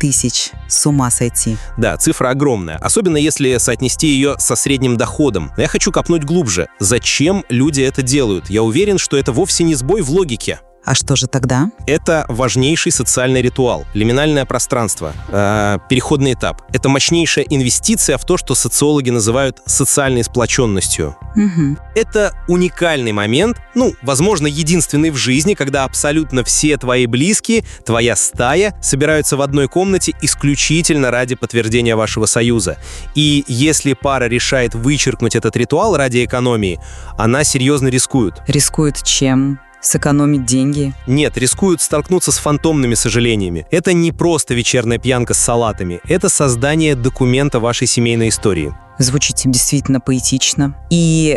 тысяч. С ума сойти. Да, цифра огромная, особенно если соотнести ее со средним доходом. Но я хочу копнуть глубже. Зачем люди это делают? Я уверен, что это вовсе не сбой в логике. А что же тогда? Это важнейший социальный ритуал, лиминальное пространство, переходный этап. Это мощнейшая инвестиция в то, что социологи называют социальной сплоченностью. Угу. Это уникальный момент, возможно, единственный в жизни, когда абсолютно все твои близкие, твоя стая собираются в одной комнате исключительно ради подтверждения вашего союза. И если пара решает вычеркнуть этот ритуал ради экономии, она серьезно рискует. Рискует чем? Сэкономить деньги? Нет, рискуют столкнуться с фантомными сожалениями. Это не просто вечерняя пьянка с салатами. Это создание документа вашей семейной истории. Звучит действительно поэтично. И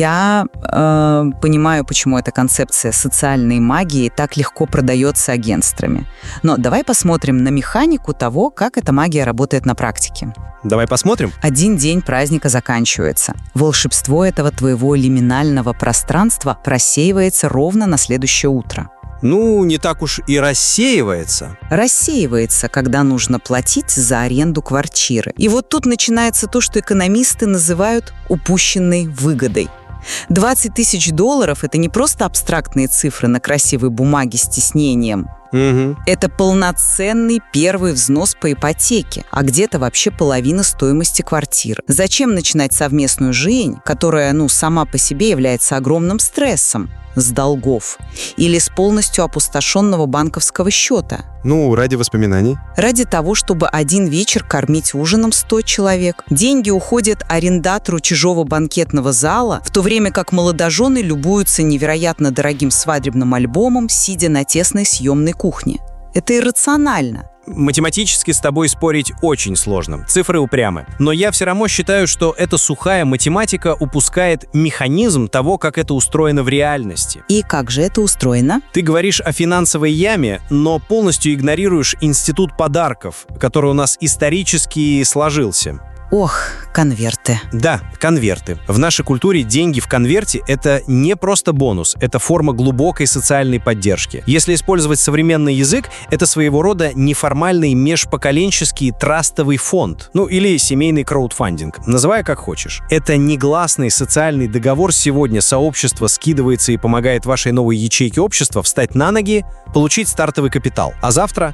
я понимаю, почему эта концепция социальной магии так легко продается агентствами. Но давай посмотрим на механику того, как эта магия работает на практике. Давай посмотрим. Один день праздника заканчивается. Волшебство этого твоего лиминального пространства рассеивается ровно на следующее утро. Не так уж и рассеивается. Рассеивается, когда нужно платить за аренду квартиры. И вот тут начинается то, что экономисты называют упущенной выгодой. $20 тысяч – это не просто абстрактные цифры на красивой бумаге с тиснением. Угу. Это полноценный первый взнос по ипотеке, а где-то вообще половина стоимости квартиры. Зачем начинать совместную жизнь, которая, сама по себе является огромным стрессом, с долгов или с полностью опустошенного банковского счета? Ради воспоминаний. Ради того, чтобы один вечер кормить ужином 100 человек. Деньги уходят арендатору чужого банкетного зала, в то время как молодожены любуются невероятно дорогим свадебным альбомом, сидя на тесной съемной кухне. Это иррационально. Математически с тобой спорить очень сложно. Цифры упрямы. Но я все равно считаю, что эта сухая математика упускает механизм того, как это устроено в реальности. И как же это устроено? Ты говоришь о финансовой яме, но полностью игнорируешь институт подарков, который у нас исторически сложился. Ох, конверты. Да, конверты. В нашей культуре деньги в конверте – это не просто бонус, это форма глубокой социальной поддержки. Если использовать современный язык, это своего рода неформальный межпоколенческий трастовый фонд, или семейный краудфандинг, называй как хочешь. Это негласный социальный договор. Сегодня сообщество скидывается и помогает вашей новой ячейке общества встать на ноги, получить стартовый капитал. А завтра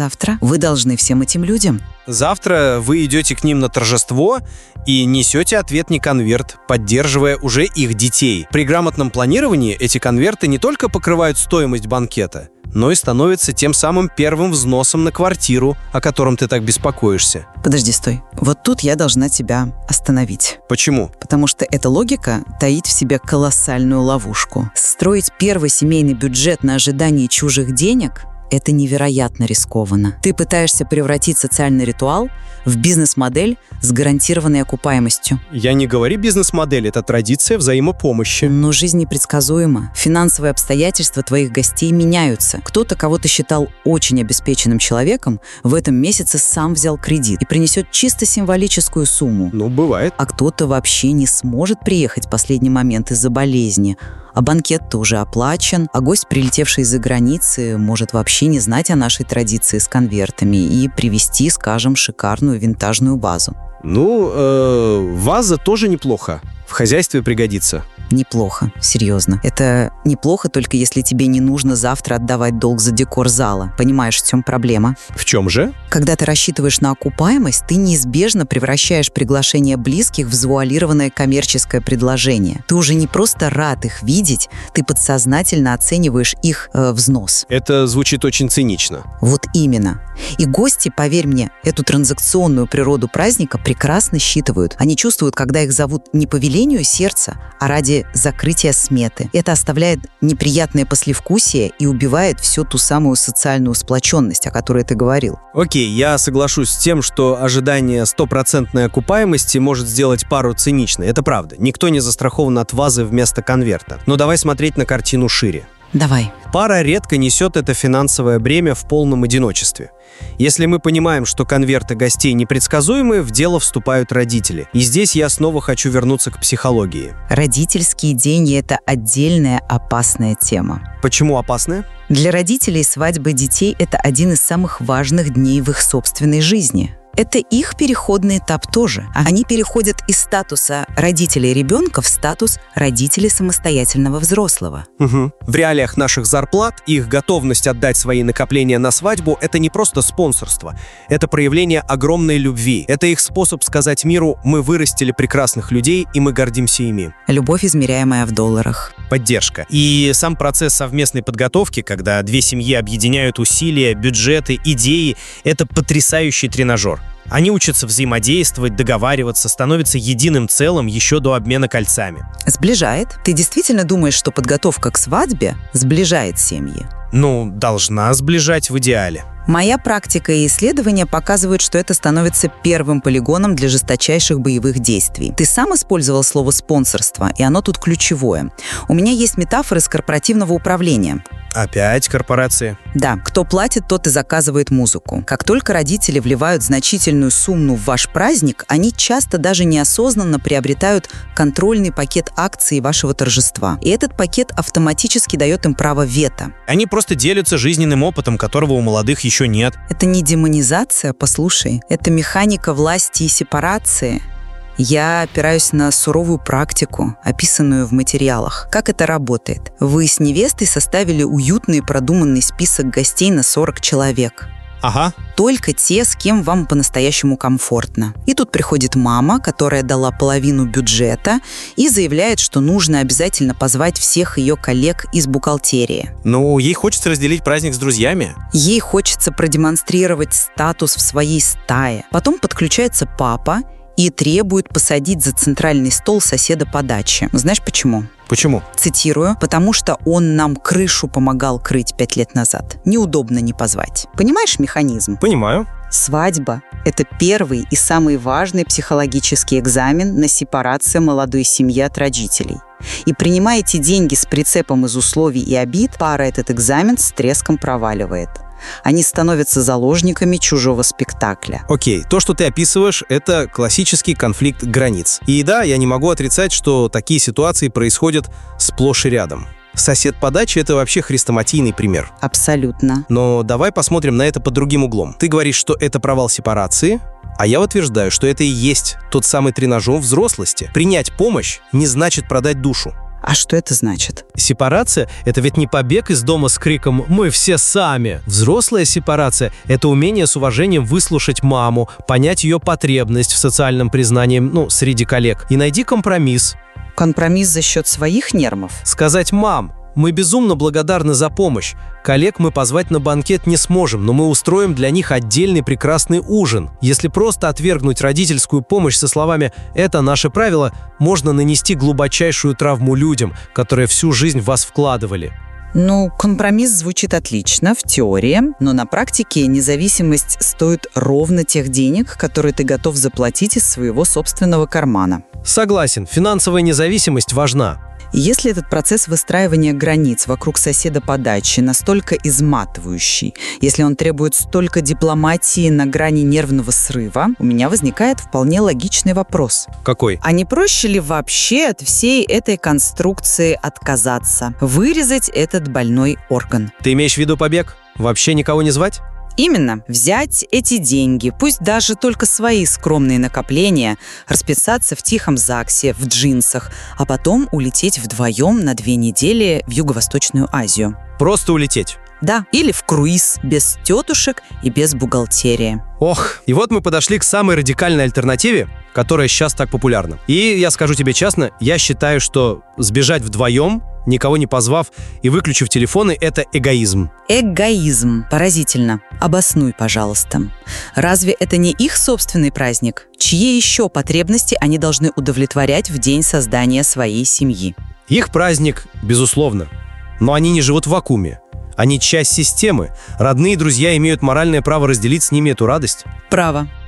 вы должны всем этим людям. Завтра вы идете к ним на торжество и несете ответный конверт, поддерживая уже их детей. При грамотном планировании эти конверты не только покрывают стоимость банкета, но и становятся тем самым первым взносом на квартиру, о котором ты так беспокоишься. Подожди, стой. Вот тут я должна тебя остановить. Почему? Потому что эта логика таит в себе колоссальную ловушку. Строить первый семейный бюджет на ожидании чужих денег – это невероятно рискованно. Ты пытаешься превратить социальный ритуал в бизнес-модель с гарантированной окупаемостью. Я не говорю бизнес-модель, это традиция взаимопомощи. Но жизнь непредсказуема. Финансовые обстоятельства твоих гостей меняются. Кто-то, кого ты считал очень обеспеченным человеком, в этом месяце сам взял кредит и принесет чисто символическую сумму. Бывает. А кто-то вообще не сможет приехать в последний момент из-за болезни. А банкет-то уже оплачен, а гость, прилетевший из-за границы, может вообще не знать о нашей традиции с конвертами и привезти, скажем, шикарную винтажную вазу. Ваза тоже неплохо. В хозяйстве пригодится. Неплохо, серьезно. Это неплохо, только если тебе не нужно завтра отдавать долг за декор зала. Понимаешь, в чем проблема? В чем же? Когда ты рассчитываешь на окупаемость, ты неизбежно превращаешь приглашение близких в завуалированное коммерческое предложение. Ты уже не просто рад их видеть, ты подсознательно оцениваешь их взнос. Это звучит очень цинично. Вот именно. И гости, поверь мне, эту транзакционную природу праздника прекрасно считывают. Они чувствуют, когда их зовут не по велению сердца, а ради закрытия сметы. Это оставляет неприятное послевкусие и убивает всю ту самую социальную сплоченность, о которой ты говорил. Окей, я соглашусь с тем, что ожидание стопроцентной окупаемости может сделать пару циничной. Это правда. Никто не застрахован от вазы вместо конверта. Но давай смотреть на картину шире. Давай. Пара редко несет это финансовое бремя в полном одиночестве. Если мы понимаем, что конверты гостей непредсказуемы, в дело вступают родители. И здесь я снова хочу вернуться к психологии. Родительские деньги – это отдельная опасная тема. Почему опасная? Для родителей свадьба детей – это один из самых важных дней в их собственной жизни. Это их переходный этап тоже. Они переходят из статуса родителей ребенка в статус родителей самостоятельного взрослого. Угу. В реалиях наших зарплат их готовность отдать свои накопления на свадьбу – это не просто спонсорство. Это проявление огромной любви. Это их способ сказать миру: мы вырастили прекрасных людей, и мы гордимся ими. Любовь, измеряемая в долларах. Поддержка. И сам процесс совместной подготовки, когда две семьи объединяют усилия, бюджеты, идеи – это потрясающий тренажер. Они учатся взаимодействовать, договариваться, становятся единым целым еще до обмена кольцами. Сближает? Ты действительно думаешь, что подготовка к свадьбе сближает семьи? Должна сближать в идеале. Моя практика и исследования показывают, что это становится первым полигоном для жесточайших боевых действий. Ты сам использовал слово «спонсорство», и оно тут ключевое. У меня есть метафора из корпоративного управления. Опять корпорации? Да, кто платит, тот и заказывает музыку. Как только родители вливают значительную сумму в ваш праздник, они часто даже неосознанно приобретают контрольный пакет акций вашего торжества. И этот пакет автоматически дает им право вето. Они просто делятся жизненным опытом, которого у молодых еще нет. Это не демонизация, послушай. Это механика власти и сепарации. Я опираюсь на суровую практику, описанную в материалах. Как это работает? Вы с невестой составили уютный и продуманный список гостей на 40 человек. Ага. Только те, с кем вам по-настоящему комфортно. И тут приходит мама, которая дала половину бюджета, и заявляет, что нужно обязательно позвать всех ее коллег из бухгалтерии. Ей хочется разделить праздник с друзьями. Ей хочется продемонстрировать статус в своей стае. Потом подключается папа и требует посадить за центральный стол соседа по даче. Знаешь почему? Почему? Цитирую: «Потому что он нам крышу помогал крыть 5 лет назад. Неудобно не позвать». Понимаешь механизм? Понимаю. Свадьба – это первый и самый важный психологический экзамен на сепарацию молодой семьи от родителей. И принимая эти деньги с прицепом из условий и обид, пара этот экзамен с треском проваливает. Они становятся заложниками чужого спектакля. Окей, то, что ты описываешь, это классический конфликт границ. И да, я не могу отрицать, что такие ситуации происходят сплошь и рядом. Сосед по даче – это вообще хрестоматийный пример. Абсолютно. Но давай посмотрим на это под другим углом. Ты говоришь, что это провал сепарации, а я утверждаю, что это и есть тот самый тренажер взрослости. Принять помощь не значит продать душу. А что это значит? Сепарация – это ведь не побег из дома с криком «Мы все сами». Взрослая сепарация – это умение с уважением выслушать маму, понять ее потребность в социальном признании, среди коллег, и найти компромисс. Компромисс за счет своих нервов? Сказать: «Мам, мы безумно благодарны за помощь. Коллег мы позвать на банкет не сможем, но мы устроим для них отдельный прекрасный ужин». Если просто отвергнуть родительскую помощь со словами «это наше правило», можно нанести глубочайшую травму людям, которые всю жизнь в вас вкладывали. Компромисс звучит отлично в теории, но на практике независимость стоит ровно тех денег, которые ты готов заплатить из своего собственного кармана. Согласен, финансовая независимость важна. Если этот процесс выстраивания границ вокруг соседа по даче настолько изматывающий, если он требует столько дипломатии на грани нервного срыва, у меня возникает вполне логичный вопрос. Какой? А не проще ли вообще от всей этой конструкции отказаться? Вырезать этот больной орган? Ты имеешь в виду побег? Вообще никого не звать? Именно. Взять эти деньги, пусть даже только свои скромные накопления, расписаться в тихом ЗАГСе, в джинсах, а потом улететь вдвоем на 2 недели в Юго-Восточную Азию. Просто улететь? Да, или в круиз, без тетушек и без бухгалтерии. Ох, и вот мы подошли к самой радикальной альтернативе, которая сейчас так популярна. И я скажу тебе честно, я считаю, что сбежать вдвоем, никого не позвав и выключив телефоны, это эгоизм. Эгоизм. Поразительно. Обоснуй, пожалуйста. Разве это не их собственный праздник? Чьи еще потребности они должны удовлетворять в день создания своей семьи? Их праздник, безусловно. Но они не живут в вакууме. Они часть системы. Родные и друзья имеют моральное право разделить с ними эту радость. Право.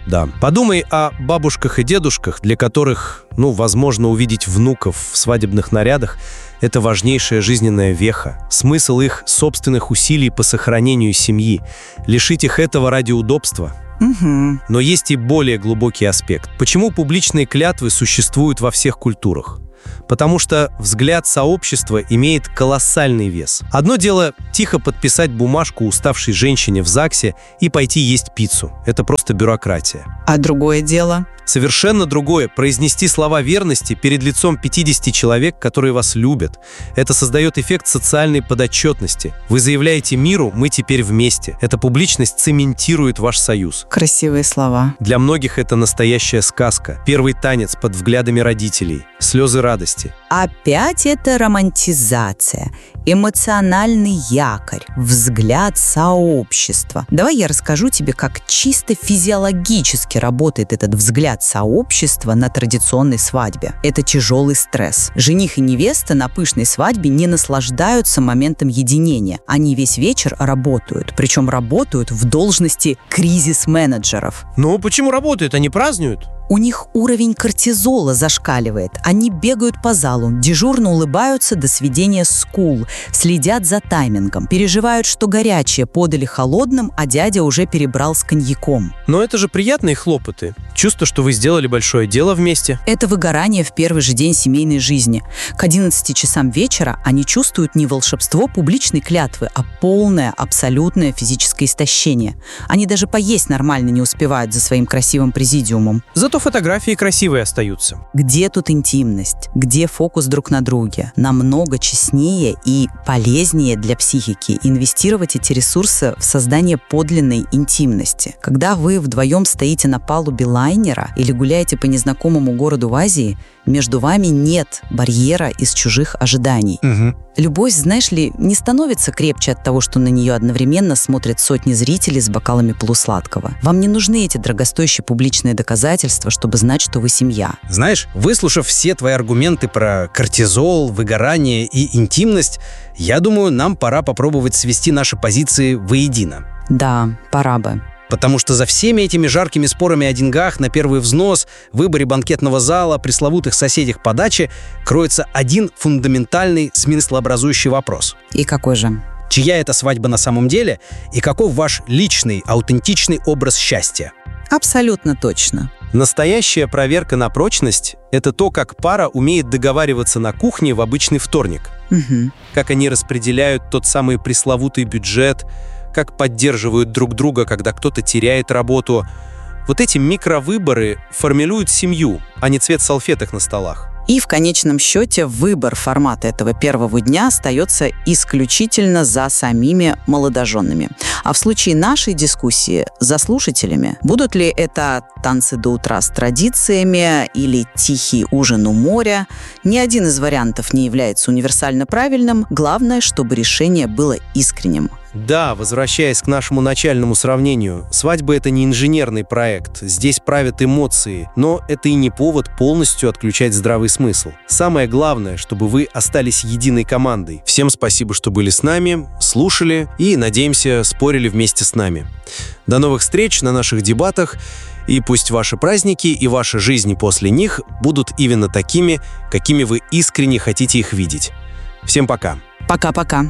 Да. Подумай о бабушках и дедушках, для которых, возможно, увидеть внуков в свадебных нарядах – это важнейшая жизненная веха, смысл их собственных усилий по сохранению семьи. Лишить их этого ради удобства. Угу. Но есть и более глубокий аспект. Почему публичные клятвы существуют во всех культурах? Потому что взгляд сообщества имеет колоссальный вес. Одно дело тихо подписать бумажку уставшей женщине в ЗАГСе и пойти есть пиццу. Это просто бюрократия. А другое дело? Совершенно другое – произнести слова верности перед лицом 50 человек, которые вас любят. Это создает эффект социальной подотчетности. Вы заявляете миру «мы теперь вместе». Эта публичность цементирует ваш союз. Красивые слова. Для многих это настоящая сказка. Первый танец под взглядами родителей. Слезы радости. Опять это романтизация, эмоциональный якорь, взгляд сообщества. Давай я расскажу тебе, как чисто физиологически работает этот взгляд сообщества на традиционной свадьбе. Это тяжелый стресс. Жених и невеста на пышной свадьбе не наслаждаются моментом единения. Они весь вечер работают, причем работают в должности кризис-менеджеров. Ну, почему работают? Они празднуют? У них уровень кортизола зашкаливает. Они бегают по залу, дежурно улыбаются до сведения скул, следят за таймингом, переживают, что горячее подали холодным, а дядя уже перебрал с коньяком. Но это же приятные хлопоты. Чувство, что вы сделали большое дело вместе. Это выгорание в первый же день семейной жизни. К 11 часам вечера они чувствуют не волшебство публичной клятвы, а полное, абсолютное физическое истощение. Они даже поесть нормально не успевают за своим красивым президиумом. Зато фотографии красивые остаются. Где тут интимность? Где фокус друг на друге? Намного честнее и полезнее для психики инвестировать эти ресурсы в создание подлинной интимности. Когда вы вдвоем стоите на палубе лайнера или гуляете по незнакомому городу в Азии, между вами нет барьера из чужих ожиданий. Угу. Любовь, знаешь ли, не становится крепче от того, что на нее одновременно смотрят сотни зрителей с бокалами полусладкого. Вам не нужны эти дорогостоящие публичные доказательства, чтобы знать, что вы семья. Знаешь, выслушав все твои аргументы про кортизол, выгорание и интимность, я думаю, нам пора попробовать свести наши позиции воедино. Да, пора бы. Потому что за всеми этими жаркими спорами о деньгах на первый взнос, выборе банкетного зала, пресловутых соседях по даче кроется один фундаментальный смыслообразующий вопрос. И какой же? Чья это свадьба на самом деле и каков ваш личный, аутентичный образ счастья? Абсолютно точно. Настоящая проверка на прочность – это то, как пара умеет договариваться на кухне в обычный вторник. Угу. Как они распределяют тот самый пресловутый бюджет, как поддерживают друг друга, когда кто-то теряет работу. Вот эти микровыборы формируют семью, а не цвет салфеток на столах. И в конечном счете выбор формата этого первого дня остается исключительно за самими молодоженами. А в случае нашей дискуссии за слушателями, будут ли это танцы до утра с традициями или тихий ужин у моря, ни один из вариантов не является универсально правильным. Главное, чтобы решение было искренним. Да, возвращаясь к нашему начальному сравнению, свадьба — это не инженерный проект, здесь правят эмоции, но это и не повод полностью отключать здравый смысл. Самое главное, чтобы вы остались единой командой. Всем спасибо, что были с нами, слушали и, надеемся, спорили вместе с нами. До новых встреч на наших дебатах, и пусть ваши праздники и ваши жизни после них будут именно такими, какими вы искренне хотите их видеть. Всем пока. Пока-пока.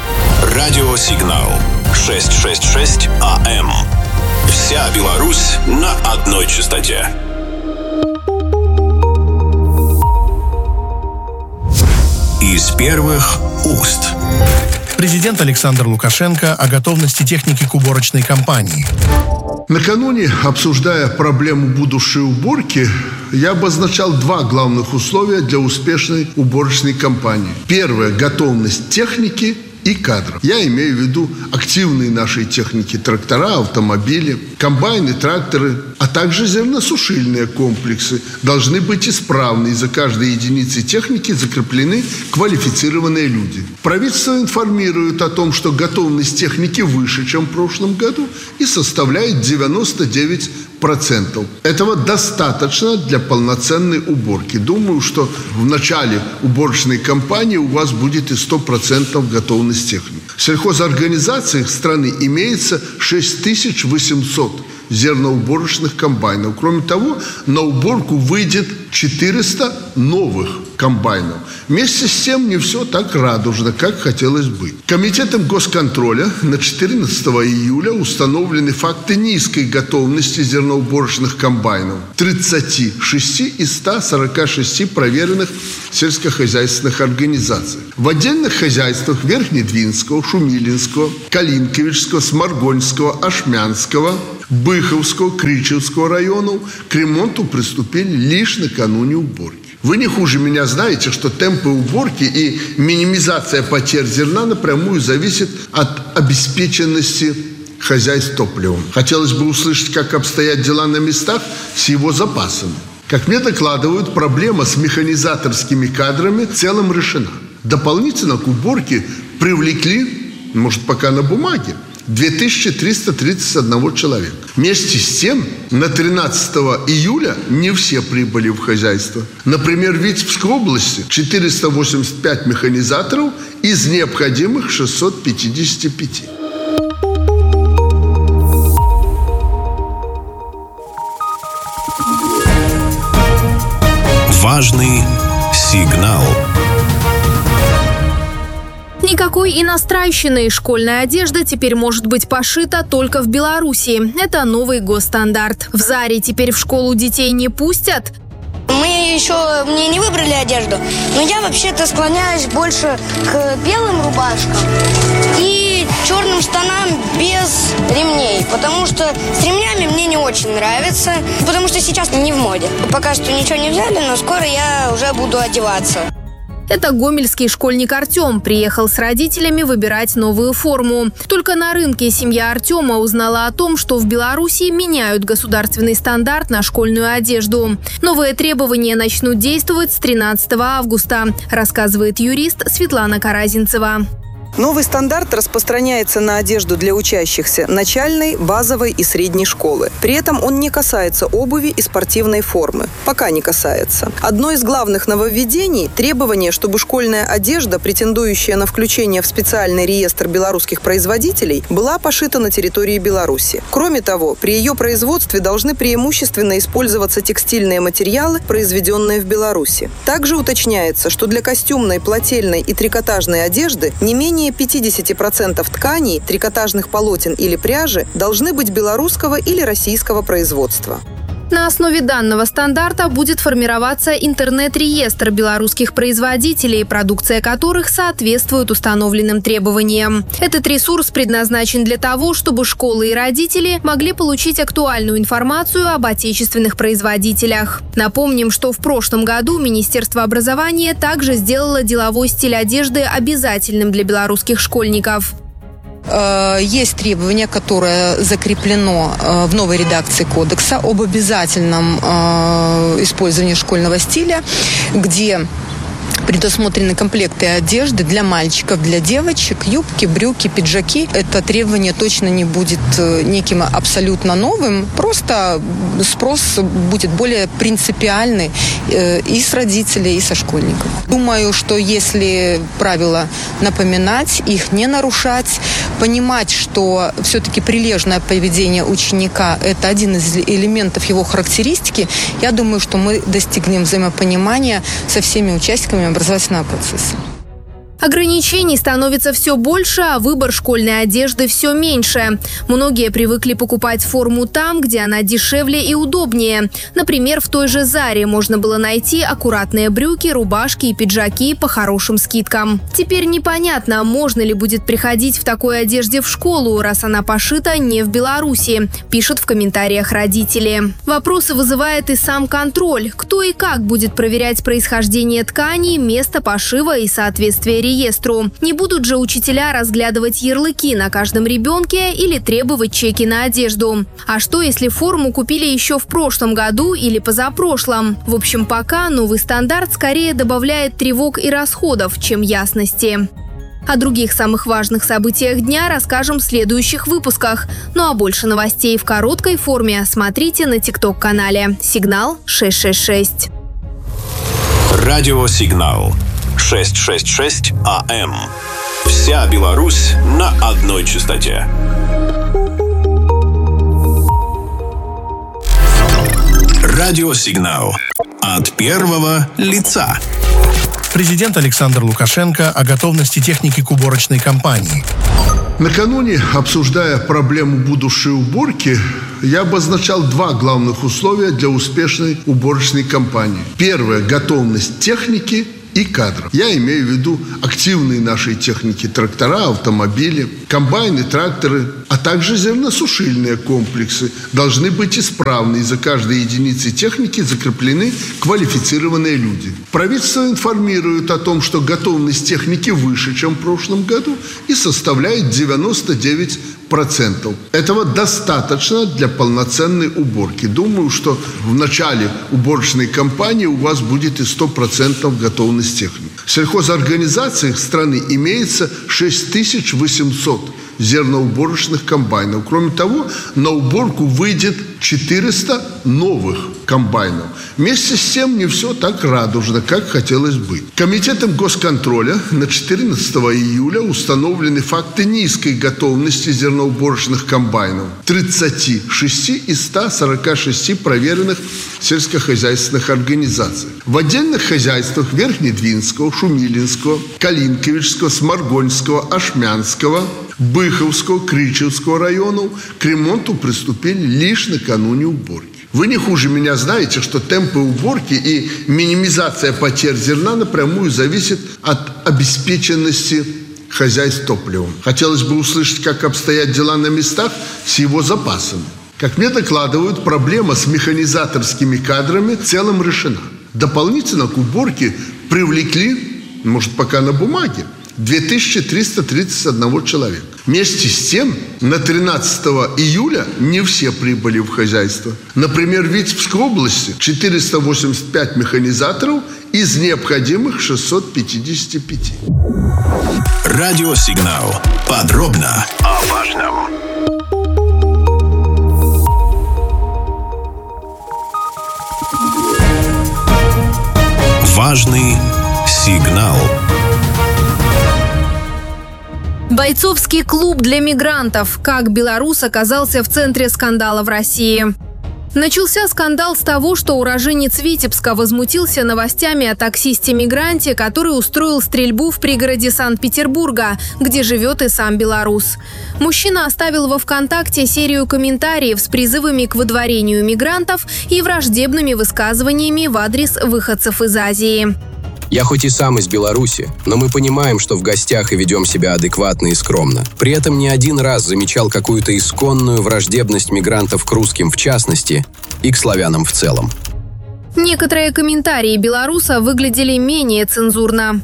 Радиосигнал 666 АМ. Вся Беларусь на одной частоте. Из первых уст. Президент Александр Лукашенко о готовности техники к уборочной кампании. Накануне, обсуждая проблему будущей уборки, я обозначал два главных условия для успешной уборочной кампании. Первое – готовность техники и кадров. Я имею в виду активные нашей техники: трактора, автомобили, комбайны, тракторы, а также зерносушильные комплексы должны быть исправны, и за каждой единицей техники закреплены квалифицированные люди. Правительство информирует о том, что готовность техники выше, чем в прошлом году, и составляет 99%. 10%. Этого достаточно для полноценной уборки. Думаю, что в начале уборочной кампании у вас будет и 100% готовность техники. В сельхозорганизациях страны имеется 6800 зерноуборочных комбайнов. Кроме того, на уборку выйдет 400 новых комбайнов. Вместе с тем не все так радужно, как хотелось бы. Комитетом госконтроля на 14 июля установлены факты низкой готовности зерноуборочных комбайнов. 36 из 146 проверенных сельскохозяйственных организаций. В отдельных хозяйствах Верхнедвинского, Шумилинского, Калинковичского, Сморгоньского, Ашмянского, Быховского, Кричевского районов к ремонту приступили лишь накануне уборки. Вы не хуже меня знаете, что темпы уборки и минимизация потерь зерна напрямую зависят от обеспеченности хозяйств топливом. Хотелось бы услышать, как обстоят дела на местах с его запасами. Как мне докладывают, проблема с механизаторскими кадрами в целом решена. Дополнительно к уборке привлекли, может, пока на бумаге, 2331 человека. Вместе с тем, на 13 июля не все прибыли в хозяйство. Например, в Витебской области 485 механизаторов из необходимых 655. Важный сигнал. Никакой иностранщины. Школьная одежда теперь может быть пошита только в Беларуси. Это новый госстандарт. В Заре теперь в школу детей не пустят. Мы еще не выбрали одежду, но я вообще-то склоняюсь больше к белым рубашкам и черным штанам без ремней, потому что с ремнями мне не очень нравится, потому что сейчас не в моде. Пока что ничего не взяли, но скоро я уже буду одеваться. Это гомельский школьник Артем приехал с родителями выбирать новую форму. Только на рынке семья Артема узнала о том, что в Беларуси меняют государственный стандарт на школьную одежду. Новые требования начнут действовать с 13 августа, рассказывает юрист Светлана Каразинцева. Новый стандарт распространяется на одежду для учащихся начальной, базовой и средней школы. При этом он не касается обуви и спортивной формы. Пока не касается. Одно из главных нововведений – требование, чтобы школьная одежда, претендующая на включение в специальный реестр белорусских производителей, была пошита на территории Беларуси. Кроме того, при ее производстве должны преимущественно использоваться текстильные материалы, произведенные в Беларуси. Также уточняется, что для костюмной, плательной и трикотажной одежды не менее 50% тканей, трикотажных полотен или пряжи должны быть белорусского или российского производства. На основе данного стандарта будет формироваться интернет-реестр белорусских производителей, продукция которых соответствует установленным требованиям. Этот ресурс предназначен для того, чтобы школы и родители могли получить актуальную информацию об отечественных производителях. Напомним, что в прошлом году Министерство образования также сделало деловой стиль одежды обязательным для белорусских школьников. Есть требование, которое закреплено в новой редакции кодекса об обязательном использовании школьного стиля, где предусмотрены комплекты одежды для мальчиков, для девочек, юбки, брюки, пиджаки. Это требование точно не будет неким абсолютно новым, просто спрос будет более принципиальный и с родителей, и со школьников. Думаю, что если правила напоминать, их не нарушать, понимать, что все-таки прилежное поведение ученика – это один из элементов его характеристики, я думаю, что мы достигнем взаимопонимания со всеми участниками образовательного процесса. Ограничений становится все больше, а выбор школьной одежды все меньше. Многие привыкли покупать форму там, где она дешевле и удобнее. Например, в той же Заре можно было найти аккуратные брюки, рубашки и пиджаки по хорошим скидкам. Теперь непонятно, можно ли будет приходить в такой одежде в школу, раз она пошита не в Беларуси, пишут в комментариях родители. Вопросы вызывает и сам контроль. Кто и как будет проверять происхождение ткани, место пошива и соответствие реестру. Не будут же учителя разглядывать ярлыки на каждом ребенке или требовать чеки на одежду. А что, если форму купили еще в прошлом году или позапрошлом? В общем, пока новый стандарт скорее добавляет тревог и расходов, чем ясности. О других самых важных событиях дня расскажем в следующих выпусках. Ну а больше новостей в короткой форме смотрите на TikTok-канале «Сигнал 666». Радиосигнал 666 АМ. Вся Беларусь на одной частоте. Радиосигнал от первого лица. Президент Александр Лукашенко о готовности техники к уборочной кампании. Накануне, обсуждая проблему будущей уборки, я обозначал два главных условия для успешной уборочной кампании. Первое – готовность техники и кадров. Я имею в виду активные нашей техники: трактора, автомобили, комбайны, тракторы, а также зерносушильные комплексы должны быть исправны, и за каждой единицей техники закреплены квалифицированные люди. Правительство информирует о том, что готовность техники выше, чем в прошлом году, и составляет 99%. Этого достаточно для полноценной уборки. Думаю, что в начале уборочной кампании у вас будет и 100% готовность техники. В сельхозорганизациях страны имеется 6800 зерноуборочных комбайнов. Кроме того, на уборку выйдет 400 новых комбайнов. Вместе с тем не все так радужно, как хотелось бы. Комитетом госконтроля на 14 июля установлены факты низкой готовности зерноуборочных комбайнов. 36 из 146 проверенных сельскохозяйственных организаций. В отдельных хозяйствах Верхнедвинского, Шумилинского, Калинковичского, Сморгонского, Ашмянского, Быховского, Кричевского районов к ремонту приступили лишь накануне уборки. Вы не хуже меня знаете, что темпы уборки и минимизация потерь зерна напрямую зависят от обеспеченности хозяйств топливом. Хотелось бы услышать, как обстоят дела на местах с его запасами. Как мне докладывают, проблема с механизаторскими кадрами в целом решена. Дополнительно к уборке привлекли, может, пока на бумаге, 2331 человека. Вместе с тем, на 13 июля не все прибыли в хозяйство. Например, в Витебской области 485 механизаторов из необходимых 655. Радиосигнал. Подробно о важном. Важный сигнал. Бойцовский клуб для мигрантов. Как белорус оказался в центре скандала в России. Начался скандал с того, что уроженец Витебска возмутился новостями о таксисте-мигранте, который устроил стрельбу в пригороде Санкт-Петербурга, где живет и сам белорус. Мужчина оставил во ВКонтакте серию комментариев с призывами к выдворению мигрантов и враждебными высказываниями в адрес выходцев из Азии. Я хоть и сам из Беларуси, но мы понимаем, что в гостях и ведем себя адекватно и скромно. При этом не один раз замечал какую-то исконную враждебность мигрантов к русским в частности и к славянам в целом. Некоторые комментарии белоруса выглядели менее цензурно.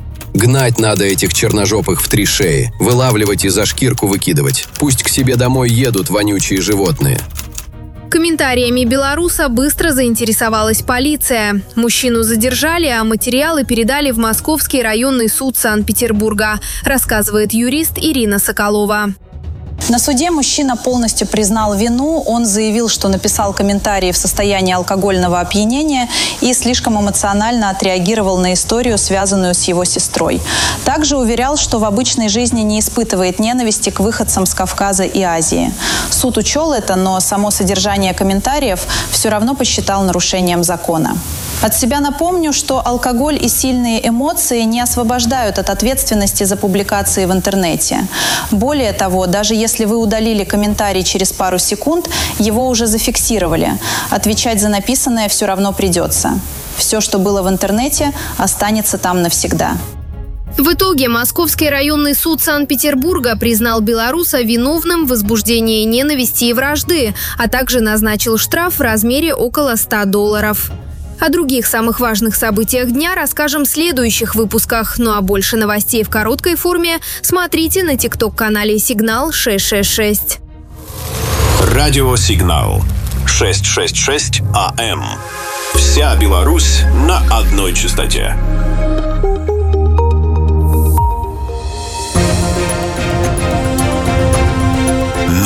Гнать надо этих черножопых в 3 шеи, вылавливать и за шкирку выкидывать. Пусть к себе домой едут вонючие животные. Комментариями белоруса быстро заинтересовалась полиция. Мужчину задержали, а материалы передали в Московский районный суд Санкт-Петербурга, рассказывает юрист Ирина Соколова. На суде мужчина полностью признал вину. Он заявил, что написал комментарии в состоянии алкогольного опьянения и слишком эмоционально отреагировал на историю, связанную с его сестрой. Также уверял, что в обычной жизни не испытывает ненависти к выходцам с Кавказа и Азии. Суд учел это, но само содержание комментариев все равно посчитал нарушением закона. От себя напомню, что алкоголь и сильные эмоции не освобождают от ответственности за публикации в интернете. Более того, даже если вы удалили комментарий через пару секунд, его уже зафиксировали. Отвечать за написанное все равно придется. Все, что было в интернете, останется там навсегда. В итоге Московский районный суд Санкт-Петербурга признал белоруса виновным в возбуждении ненависти и вражды, а также назначил штраф в размере около $100. О других самых важных событиях дня расскажем в следующих выпусках. Ну а больше новостей в короткой форме смотрите на TikTok-канале «Сигнал 666». Радиосигнал 666 АМ. Вся Беларусь на одной частоте.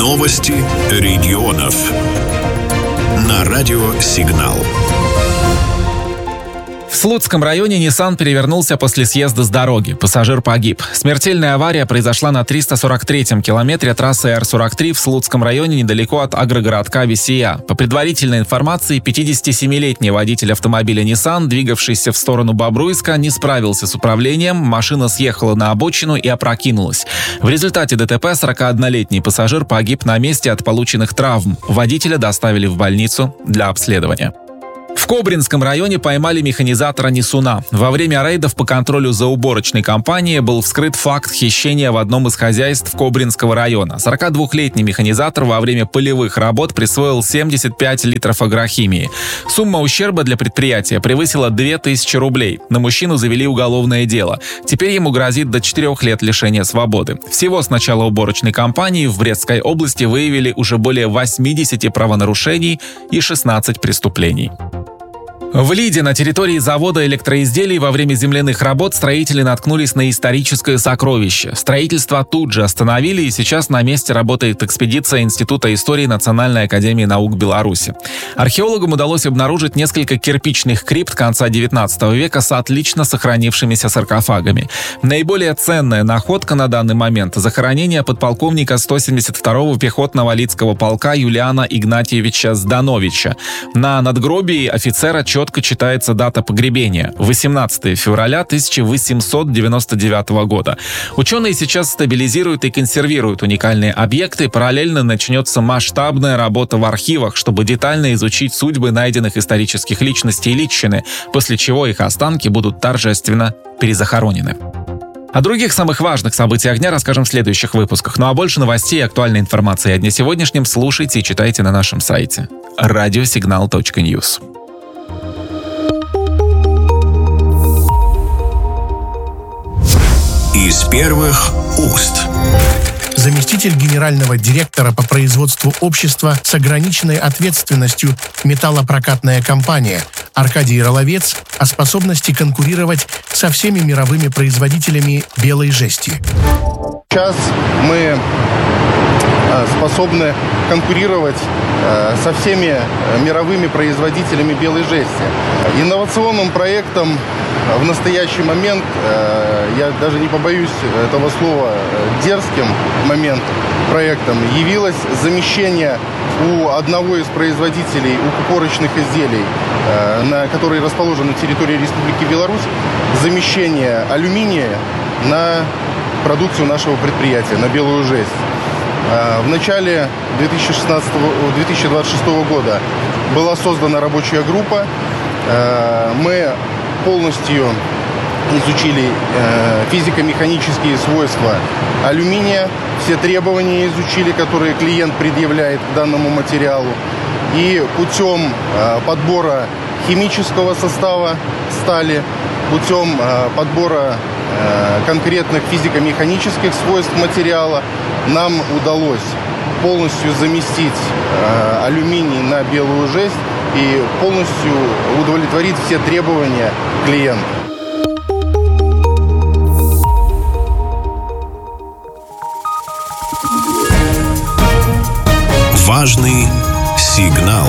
Новости регионов. На радио «Сигнал». В Слуцком районе Nissan перевернулся после съезда с дороги. Пассажир погиб. Смертельная авария произошла на 343-м километре трассы Р-43 в Слуцком районе недалеко от агрогородка Весия. По предварительной информации, 57-летний водитель автомобиля Nissan, двигавшийся в сторону Бобруйска, не справился с управлением, машина съехала на обочину и опрокинулась. В результате ДТП 41-летний пассажир погиб на месте от полученных травм. Водителя доставили в больницу для обследования. В Кобринском районе поймали механизатора Несуна. Во время рейдов по контролю за уборочной компанией был вскрыт факт хищения в одном из хозяйств Кобринского района. 42-летний механизатор во время полевых работ присвоил 75 литров агрохимии. Сумма ущерба для предприятия превысила 2000 рублей. На мужчину завели уголовное дело. Теперь ему грозит до 4 лет лишения свободы. Всего с начала уборочной кампании в Брестской области выявили уже более 80 правонарушений и 16 преступлений. В Лиде на территории завода электроизделий во время земляных работ строители наткнулись на историческое сокровище. Строительство тут же остановили, и сейчас на месте работает экспедиция Института истории Национальной академии наук Беларуси. Археологам удалось обнаружить несколько кирпичных крипт конца XIX века с отлично сохранившимися саркофагами. Наиболее ценная находка на данный момент – захоронение подполковника 172-го пехотного Лидского полка Юлиана Игнатьевича Здановича. На надгробии офицера четко читается дата погребения – 18 февраля 1899 года. Ученые сейчас стабилизируют и консервируют уникальные объекты, параллельно начнется масштабная работа в архивах, чтобы детально изучить судьбы найденных исторических личностей и личины, после чего их останки будут торжественно перезахоронены. О других самых важных событиях дня расскажем в следующих выпусках. Ну а больше новостей и актуальной информации о дне сегодняшнем слушайте и читайте на нашем сайте radiosignal.news. Из первых уст. Заместитель генерального директора по производству общества с ограниченной ответственностью «Металлопрокатная компания» Аркадий Роловец о способности конкурировать со всеми мировыми производителями белой жести. Сейчас мы способны конкурировать со всеми мировыми производителями белой жести. Инновационным проектом в настоящий момент, я даже не побоюсь этого слова, дерзким проектом явилось замещение у одного из производителей укупорочных изделий, который расположен на территории Республики Беларусь, замещение алюминия на продукцию нашего предприятия, на белую жесть. В начале 2026 года была создана рабочая группа. Мы полностью изучили физико-механические свойства алюминия, все требования изучили, которые клиент предъявляет к данному материалу. И путем подбора химического состава стали, путем подбора конкретных физико-механических свойств материала нам удалось полностью заместить алюминий на белую жесть и полностью удовлетворить все требования клиента. Важный сигнал.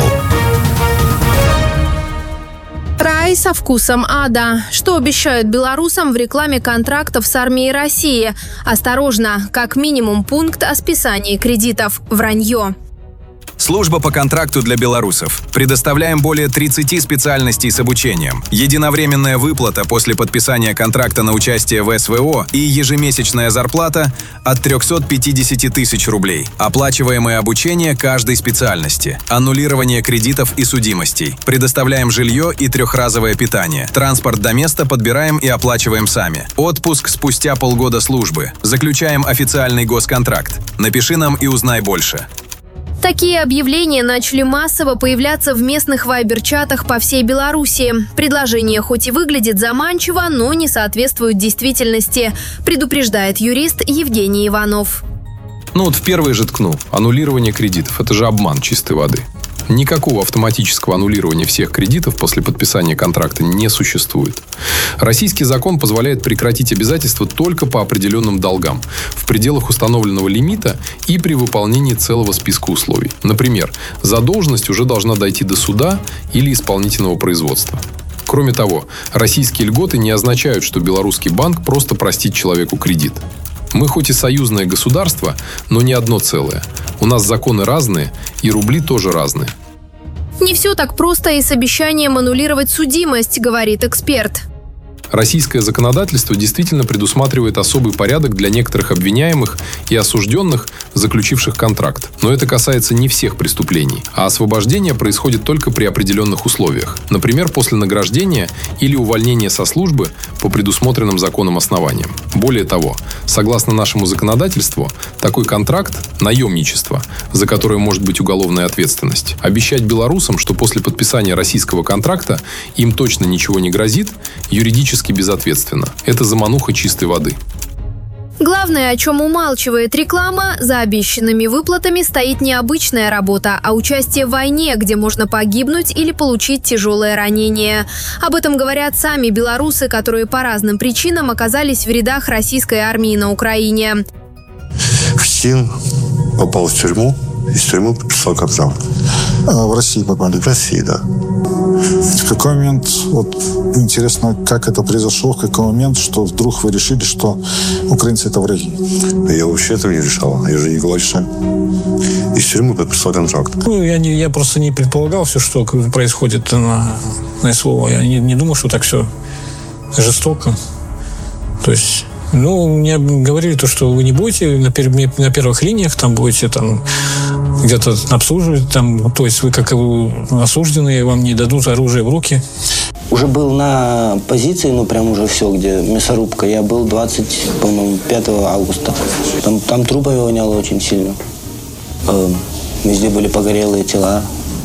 Рай со вкусом ада. Что обещают белорусам в рекламе контрактов с армией России? Осторожно, как минимум пункт о списании кредитов. Вранье. Служба по контракту для белорусов. Предоставляем более 30 специальностей с обучением. Единовременная выплата после подписания контракта на участие в СВО и ежемесячная зарплата от 350 тысяч рублей. Оплачиваемое обучение каждой специальности. Аннулирование кредитов и судимостей. Предоставляем жилье и трехразовое питание. Транспорт до места подбираем и оплачиваем сами. Отпуск спустя полгода службы. Заключаем официальный госконтракт. Напиши нам и узнай больше. Такие объявления начали массово появляться в местных вайбер-чатах по всей Беларуси. Предложение хоть и выглядит заманчиво, но не соответствует действительности, предупреждает юрист Евгений Иванов. В первое же ткну. Аннулирование кредитов. Это же обман чистой воды. Никакого автоматического аннулирования всех кредитов после подписания контракта не существует. Российский закон позволяет прекратить обязательства только по определенным долгам, в пределах установленного лимита и при выполнении целого списка условий. Например, задолженность уже должна дойти до суда или исполнительного производства. Кроме того, российские льготы не означают, что белорусский банк просто простит человеку кредит. Мы хоть и союзное государство, но не одно целое. У нас законы разные, и рубли тоже разные. Не все так просто и с обещанием аннулировать судимость, говорит эксперт. Российское законодательство действительно предусматривает особый порядок для некоторых обвиняемых и осужденных, заключивших контракт. Но это касается не всех преступлений, а освобождение происходит только при определенных условиях. Например, после награждения или увольнения со службы по предусмотренным законом основаниям. Более того, согласно нашему законодательству, такой контракт – наемничество, за которое может быть уголовная ответственность. Обещать белорусам, что после подписания российского контракта им точно ничего не грозит, юридически безответственно. Это замануха чистой воды. Главное, о чем умалчивает реклама, за обещанными выплатами стоит не обычная работа, а участие в войне, где можно погибнуть или получить тяжелое ранение. Об этом говорят сами белорусы, которые по разным причинам оказались в рядах российской армии на Украине. Сын попал в тюрьму, из тюрьмы подписал контракт. В России попали? В России, да. В какой момент, вот интересно, как это произошло, в какой момент, что вдруг вы решили, что украинцы это враги? Я вообще этого не решал, я же не главный. Из тюрьмы подписал контракт. Я просто не предполагал все, что происходит на СВО. Я не думал, что так все жестоко. То есть... мне говорили то, что вы не будете на первых линиях, там будете там где-то обслуживать, там, то есть вы как осужденные, вам не дадут оружие в руки. Уже был на позиции, прям уже все, где мясорубка. Я был 25 августа. Там трупами воняло очень сильно. Везде были погорелые тела.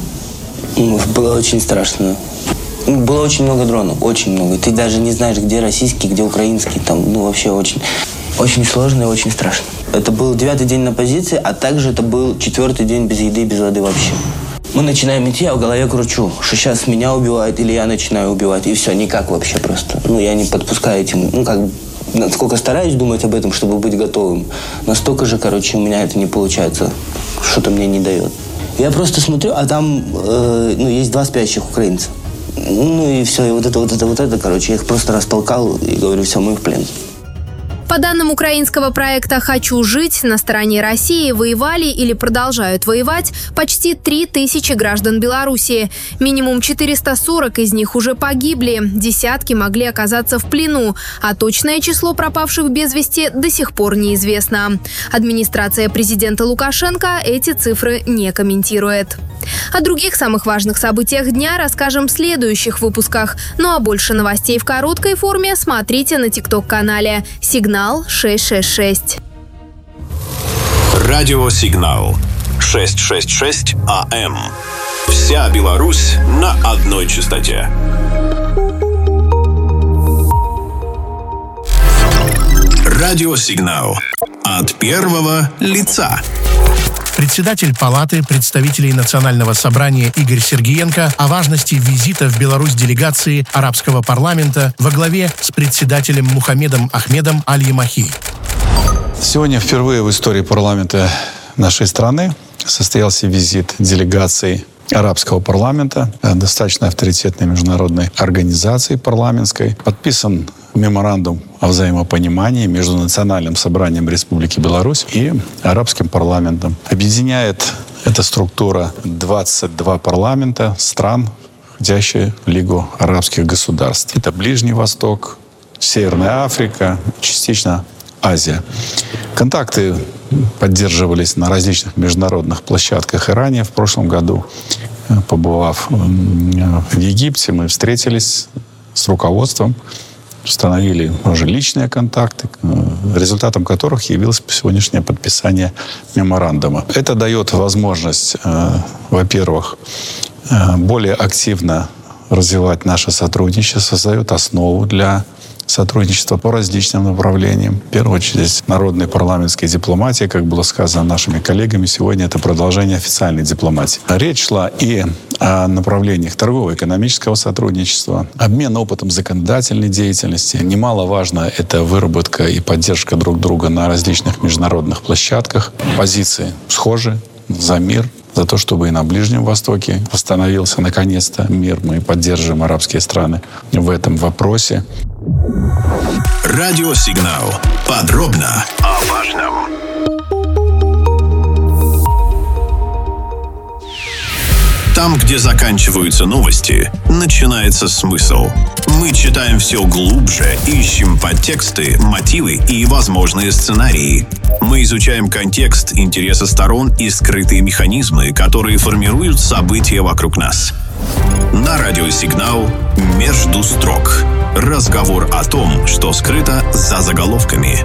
Было очень страшно. Было очень много дронов, очень много. Ты даже не знаешь, где российский, где украинский. Там, вообще очень, очень сложно и очень страшно. Это был 9-й день на позиции, а также это был 4-й день без еды и без воды вообще. Мы начинаем идти, я в голове кручу, что сейчас меня убивают или я начинаю убивать. И все, никак вообще просто. Я не подпускаю этим, насколько стараюсь думать об этом, чтобы быть готовым. Настолько же, у меня это не получается. Что-то мне не дает. Я просто смотрю, а там есть 2 спящих украинца. И все, и вот это, я их просто растолкал и говорю, все, мы в плен. По данным украинского проекта «Хочу жить», на стороне России воевали или продолжают воевать почти 3000 граждан Белоруссии. Минимум 440 из них уже погибли, десятки могли оказаться в плену, а точное число пропавших без вести до сих пор неизвестно. Администрация президента Лукашенко эти цифры не комментирует. О других самых важных событиях дня расскажем в следующих выпусках. А больше новостей в короткой форме смотрите на TikTok-канале «Сигнал 666». Радиосигнал 666 АМ. Вся Беларусь на одной частоте. Радиосигнал от первого лица. Председатель Палаты представителей Национального собрания Игорь Сергиенко о важности визита в Беларусь делегации арабского парламента во главе с председателем Мухаммедом Ахмедом Аль-Ямахи. Сегодня впервые в истории парламента нашей страны состоялся визит делегации арабского парламента, достаточно авторитетной международной организации парламентской. Подписан меморандум о взаимопонимании между Национальным собранием Республики Беларусь и арабским парламентом. Объединяет эта структура 22 парламента стран, входящих в Лигу арабских государств. Это Ближний Восток, Северная Африка, частично Азия. Контакты поддерживались на различных международных площадках и ранее. В прошлом году, побывав в Египте, мы встретились с руководством, установили уже личные контакты, результатом которых явилось сегодняшнее подписание меморандума. Это дает возможность, во-первых, более активно развивать наше сотрудничество, создает основу для сотрудничество по различным направлениям. В первую очередь, народной парламентской дипломатии, как было сказано нашими коллегами, сегодня это продолжение официальной дипломатии. Речь шла и о направлениях торгово-экономического сотрудничества, обмен опытом законодательной деятельности. Немаловажно это выработка и поддержка друг друга на различных международных площадках. Позиции схожи за мир, за то, чтобы и на Ближнем Востоке восстановился наконец-то мир. Мы поддерживаем арабские страны в этом вопросе. Радиосигнал. Подробно о важном. Там, где заканчиваются новости, начинается смысл. Мы читаем все глубже, ищем подтексты, мотивы и возможные сценарии. Мы изучаем контекст, интересы сторон и скрытые механизмы, которые формируют события вокруг нас. На радиосигнал «Между строк». Разговор о том, что скрыто за заголовками.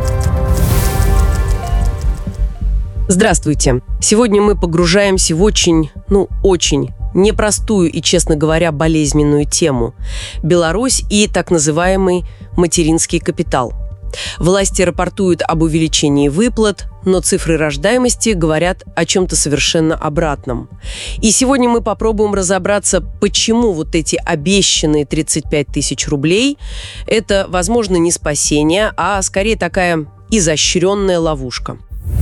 Здравствуйте. Сегодня мы погружаемся в очень непростую и, честно говоря, болезненную тему – Беларусь и так называемый материнский капитал. Власти рапортуют об увеличении выплат, но цифры рождаемости говорят о чем-то совершенно обратном. И сегодня мы попробуем разобраться, почему вот эти обещанные 35 тысяч рублей – это, возможно, не спасение, а скорее такая изощренная ловушка.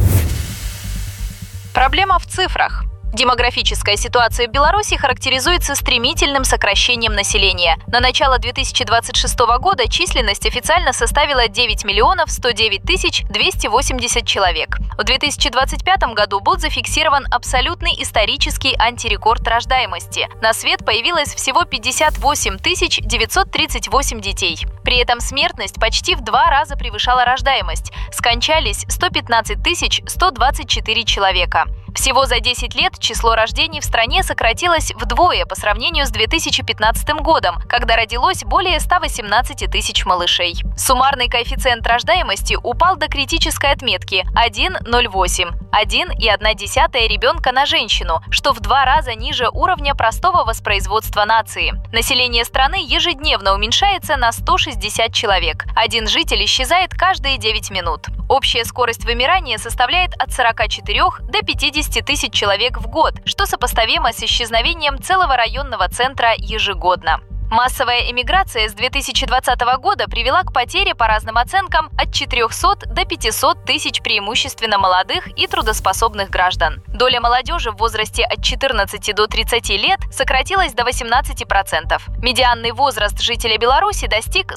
Проблема в цифрах. Демографическая ситуация в Беларуси характеризуется стремительным сокращением населения. На начало 2026 года численность официально составила 9 миллионов 109 тысяч 280 человек. В 2025 году был зафиксирован абсолютный исторический антирекорд рождаемости. На свет появилось всего 58 тысяч 938 детей. При этом смертность почти в 2 раза превышала рождаемость. Скончались 115 тысяч 124 человека. Всего за 10 лет число рождений в стране сократилось вдвое по сравнению с 2015 годом, когда родилось более 118 тысяч малышей. Суммарный коэффициент рождаемости упал до критической отметки 1,08, 1,1 ребенка на женщину, что в 2 раза ниже уровня простого воспроизводства нации. Население страны ежедневно уменьшается на 160 человек. Один житель исчезает каждые 9 минут. Общая скорость вымирания составляет от 44 до 50 тысяч человек в год, что сопоставимо с исчезновением целого районного центра ежегодно. Массовая эмиграция с 2020 года привела к потере, по разным оценкам, от 400 до 500 тысяч преимущественно молодых и трудоспособных граждан. Доля молодежи в возрасте от 14 до 30 лет сократилась до 18%. Медианный возраст жителя Беларуси достиг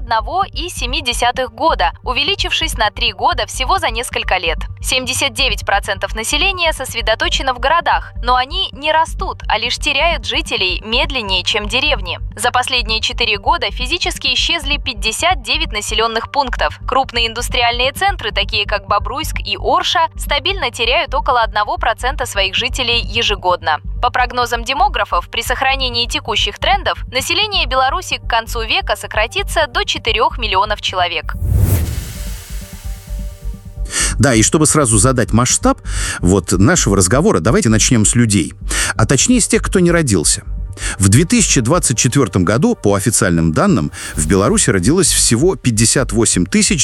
41,7 года, увеличившись на 3 года всего за несколько лет. 79% населения сосредоточено в городах, но они не растут, а лишь теряют жителей медленнее, чем деревни. За последние 4 года физически исчезли 59 населенных пунктов. Крупные индустриальные центры, такие как Бобруйск и Орша, стабильно теряют около 1% своих жителей ежегодно. По прогнозам демографов, при сохранении текущих трендов, население Беларуси к концу века сократится до 4 миллионов человек. Да, и чтобы сразу задать масштаб нашего разговора, давайте начнем с людей. А точнее с тех, кто не родился. В 2024 году, по официальным данным, в Беларуси родилось всего 58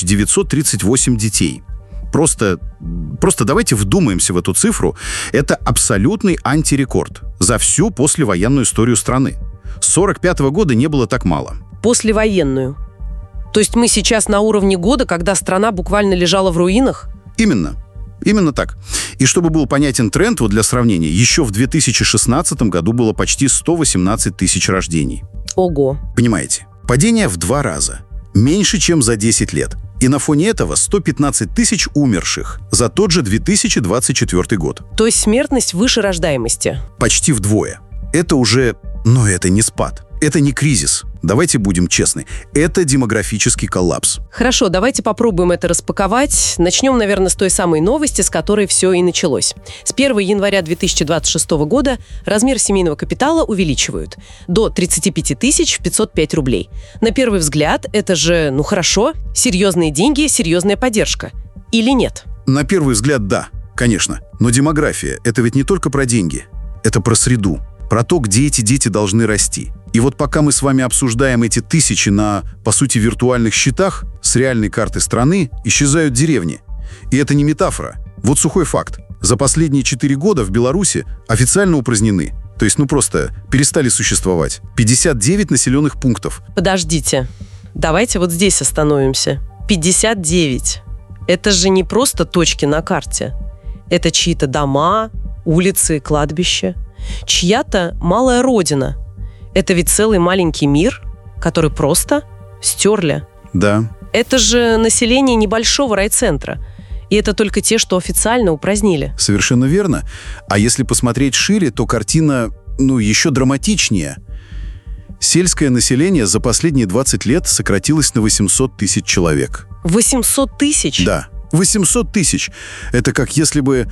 938 детей. Просто давайте вдумаемся в эту цифру. Это абсолютный антирекорд за всю послевоенную историю страны. С 1945 года не было так мало. Послевоенную? То есть мы сейчас на уровне года, когда страна буквально лежала в руинах? Именно так. И чтобы был понятен тренд, для сравнения, еще в 2016 году было почти 118 тысяч рождений. Ого. Понимаете? Падение в 2 раза. Меньше, чем за 10 лет. И на фоне этого 115 тысяч умерших за тот же 2024 год. То есть смертность выше рождаемости? Почти вдвое. Это уже... Но это не спад. Это не кризис. Давайте будем честны. Это демографический коллапс. Хорошо, давайте попробуем это распаковать. Начнем, наверное, с той самой новости, с которой все и началось. С 1 января 2026 года размер семейного капитала увеличивают до 35 505 рублей. На первый взгляд, это же, хорошо, серьезные деньги, серьезная поддержка. Или нет? На первый взгляд, да, конечно. Но демография – это ведь не только про деньги. Это про среду. Про то, где эти дети должны расти. И вот пока мы с вами обсуждаем эти тысячи на, по сути, виртуальных счетах, с реальной карты страны исчезают деревни. И это не метафора. Вот сухой факт. За последние 4 года в Беларуси официально упразднены, то есть просто перестали существовать, 59 населенных пунктов. Подождите, давайте вот здесь остановимся. 59. Это же не просто точки на карте. Это чьи-то дома, улицы, кладбища. Чья-то малая родина. Это ведь целый маленький мир, который просто стерли. Да. Это же население небольшого райцентра. И это только те, что официально упразднили. Совершенно верно. А если посмотреть шире, то картина, еще драматичнее. Сельское население за последние 20 лет сократилось на 800 тысяч человек. 800 тысяч? Да, 800 тысяч. Это как если бы,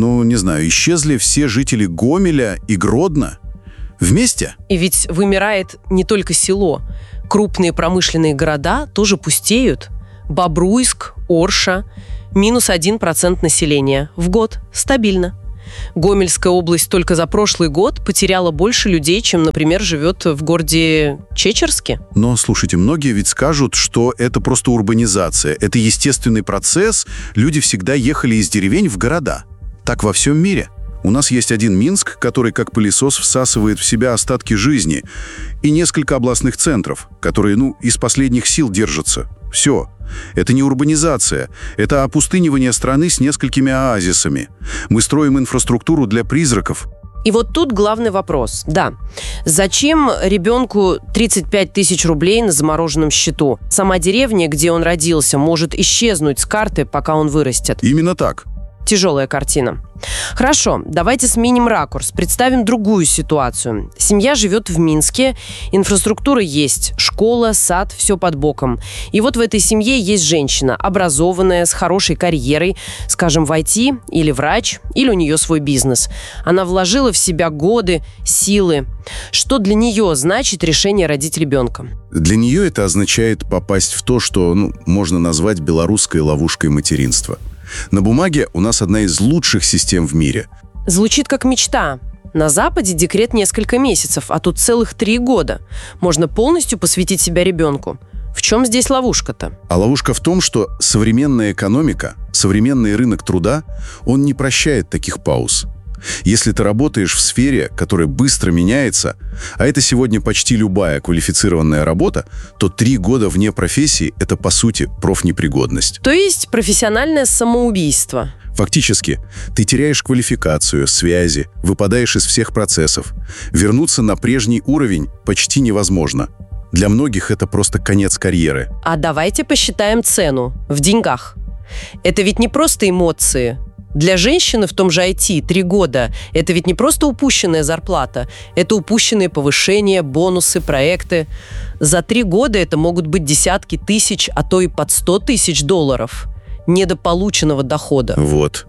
исчезли все жители Гомеля и Гродно вместе. И ведь вымирает не только село. Крупные промышленные города тоже пустеют. Бобруйск, Орша. Минус 1% населения. В год. Стабильно. Гомельская область только за прошлый год потеряла больше людей, чем, например, живет в городе Чечерске. Но, слушайте, многие ведь скажут, что это просто урбанизация. Это естественный процесс. Люди всегда ехали из деревень в города. Так во всем мире. У нас есть один Минск, который как пылесос всасывает в себя остатки жизни, и несколько областных центров, которые, из последних сил держатся. Все. Это не урбанизация. Это опустынивание страны с несколькими оазисами. Мы строим инфраструктуру для призраков. И вот тут главный вопрос. Да, зачем ребенку 35 тысяч рублей на замороженном счету? Сама деревня, где он родился, может исчезнуть с карты, пока он вырастет. Именно так. Тяжелая картина. Хорошо, давайте сменим ракурс, представим другую ситуацию. Семья живет в Минске, инфраструктура есть, школа, сад, все под боком. И вот в этой семье есть женщина, образованная, с хорошей карьерой, скажем, в IT, или врач, или у нее свой бизнес. Она вложила в себя годы, силы. Что для нее значит решение родить ребенка? Для нее это означает попасть в то, что можно назвать белорусской ловушкой материнства. На бумаге у нас одна из лучших систем в мире. Звучит как мечта. На Западе декрет несколько месяцев, а тут целых 3 года. Можно полностью посвятить себя ребенку. В чем здесь ловушка-то? А ловушка в том, что современная экономика, современный рынок труда, он не прощает таких пауз. Если ты работаешь в сфере, которая быстро меняется, а это сегодня почти любая квалифицированная работа, то 3 года вне профессии – это, по сути, профнепригодность. То есть профессиональное самоубийство. Фактически, ты теряешь квалификацию, связи, выпадаешь из всех процессов. Вернуться на прежний уровень почти невозможно. Для многих это просто конец карьеры. А давайте посчитаем цену в деньгах. Это ведь не просто эмоции. Для женщины в том же IT 3 года – это ведь не просто упущенная зарплата, это упущенные повышения, бонусы, проекты. За 3 года это могут быть десятки тысяч, а то и под 100 тысяч долларов недополученного дохода. Вот.